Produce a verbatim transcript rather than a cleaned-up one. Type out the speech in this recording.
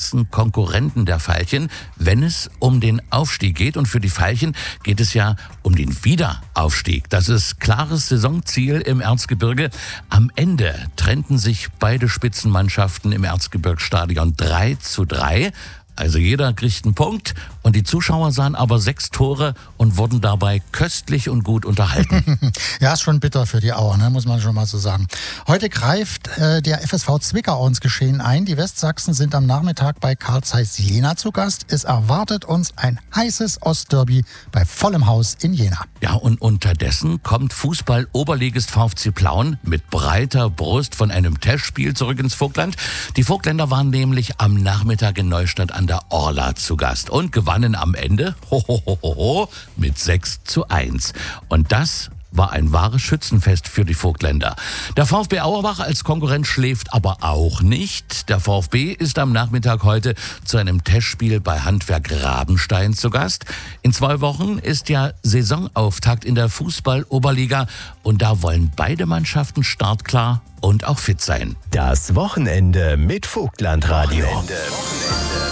stärksten Konkurrenten der Veilchen, wenn es um den Aufstieg geht. Und für die Veilchen geht es ja um den Wiederaufstieg. Das ist klares Saisonziel im Erzgebirge. Am Ende trennten sich beide Spitzenmannschaften im Erzgebirgsstadion drei zu drei. Also jeder kriegt einen Punkt und die Zuschauer sahen aber sechs Tore und wurden dabei köstlich und gut unterhalten. Ja, ist schon bitter für die Auer, ne? Muss man schon mal so sagen. Heute greift äh, der F S V Zwickau ins Geschehen ein. Die Westsachsen sind am Nachmittag bei Carl Zeiss Jena zu Gast. Es erwartet uns ein heißes Ostderby bei vollem Haus in Jena. Ja, und unterdessen kommt Fußball-Oberligist VfC Plauen mit breiter Brust von einem Testspiel zurück ins Vogtland. Die Vogtländer waren nämlich am Nachmittag in Neustadt an der Orla zu Gast und gewannen am Ende ho, ho, ho, ho, ho, mit sechs zu eins. Und das war ein wahres Schützenfest für die Vogtländer. Der VfB Auerbach als Konkurrent schläft aber auch nicht. Der VfB ist am Nachmittag heute zu einem Testspiel bei Handwerk Rabenstein zu Gast. In zwei Wochen ist ja Saisonauftakt in der Fußball-Oberliga und da wollen beide Mannschaften startklar und auch fit sein. Das Wochenende mit Vogtlandradio. Wochenende. Wochenende.